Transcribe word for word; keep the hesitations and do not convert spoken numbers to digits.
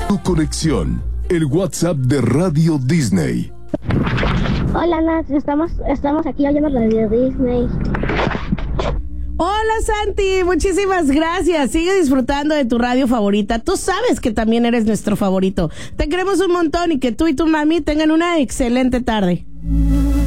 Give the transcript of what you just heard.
Tu conexión, el WhatsApp de Radio Disney. Hola, Nat, estamos, estamos aquí oyendo Radio Disney. Hola, Santi, muchísimas gracias. Sigue disfrutando de tu radio favorita. Tú sabes que también eres nuestro favorito. Te queremos un montón y que tú y tu mami tengan una excelente tarde.